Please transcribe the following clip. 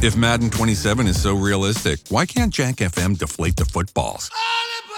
If Madden 27 is so realistic, why can't Jack FM deflate the footballs?